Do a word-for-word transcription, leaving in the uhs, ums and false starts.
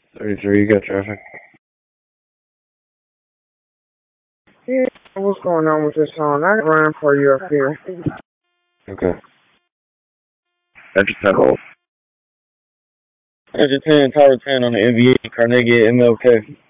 thirty-three, you got traffic? Yeah, what's going on with this song? I can run for you up here. Okay. Enter ten hold. Enter ten, Tower ten on the N V A, Carnegie, M L K.